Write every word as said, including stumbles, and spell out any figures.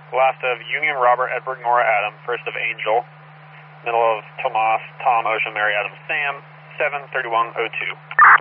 Last of Union, Robert, Edward, Nora, Adam. First of Angel. Middle of Tomas, Tom, Ocean, Mary, Adam, Sam. seven thirty-one oh two.